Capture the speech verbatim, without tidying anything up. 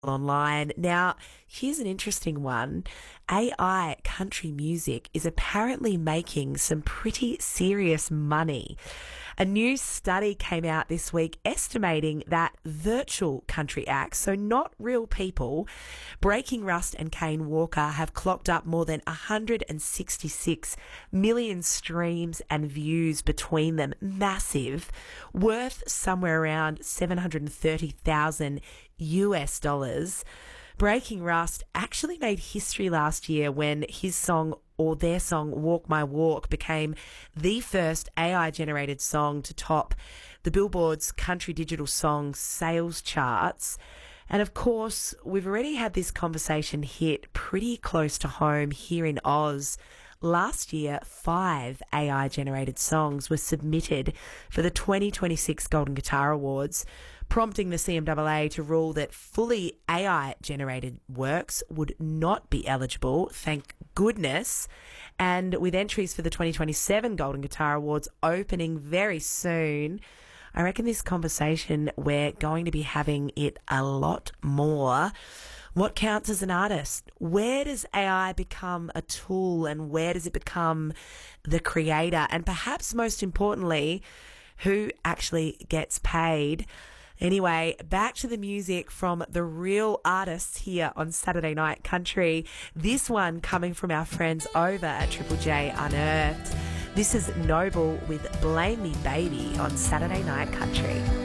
online. Now, here's an interesting one. A I country music is apparently making some pretty serious money. A new study came out this week estimating that virtual country acts, so not real people, Breaking Rust and Kane Walker have clocked up more than one hundred sixty-six million streams and views between them. Massive. Worth somewhere around seven hundred thirty thousand U S dollars. Breaking Rust actually made history last year when his song or their song Walk My Walk became the first A I generated song to top the Billboard's country digital song sales charts. And of course, we've already had this conversation hit pretty close to home here in Oz. Last year, five A I generated songs were submitted for the twenty twenty-six Golden Guitar Awards, prompting the C M A A to rule that fully A I generated works would not be eligible, thank goodness. And with entries for the twenty twenty-seven Golden Guitar Awards opening very soon, I reckon this conversation, we're going to be having it a lot more. What counts as an artist? Where does A I become a tool and where does it become the creator? And perhaps most importantly, who actually gets paid? Anyway, back to the music from the real artists here on Saturday Night Country. This one coming from our friends over at Triple J Unearthed. This is Noble with Blame Me Baby on Saturday Night Country.